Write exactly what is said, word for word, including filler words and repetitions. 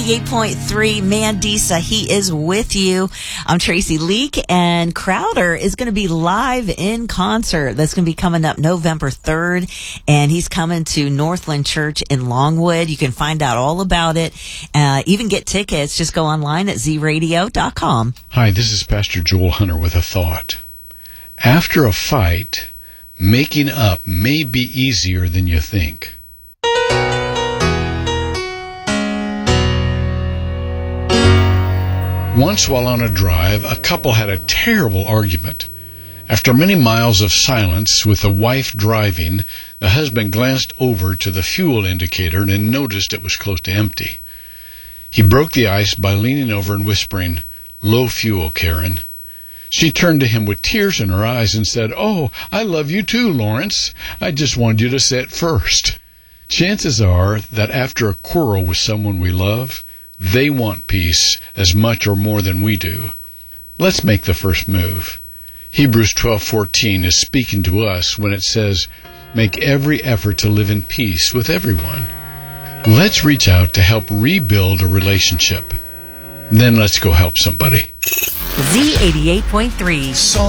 eight point three Mandisa, he is with you. I'm Tracy Leak, and Crowder is going to be live in concert. That's going to be coming up November third, and he's coming to Northland Church in Longwood. You can find out all about it, uh, even get tickets. Just go online at z radio dot com. Hi, this is Pastor Joel Hunter with a thought. After a fight, making up may be easier than you think. Once while on a drive, a couple had a terrible argument. After many miles of silence with the wife driving, the husband glanced over to the fuel indicator and noticed it was close to empty. He broke the ice by leaning over and whispering, "Low fuel, Karen." She turned to him with tears in her eyes and said, "Oh, I love you too, Lawrence. I just wanted you to say it first." Chances are that after a quarrel with someone we love, they want peace as much or more than we do. Let's make the first move. Hebrews twelve fourteen is speaking to us when it says, "Make every effort to live in peace with everyone." Let's reach out to help rebuild a relationship. Then let's go help somebody. Z eighty-eight point three.